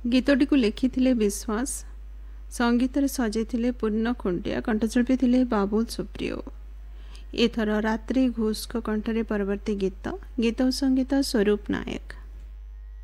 गीतटी को लिखिथिले विश्वास, संगीत सजाई पूर्ण खुंटिया, कंठशिल्पी थिले बाबुल सुप्रियो। एथर रात्रि घोष कंठरे परवर्ती गीत, गीत और संगीत स्वरूप नायक।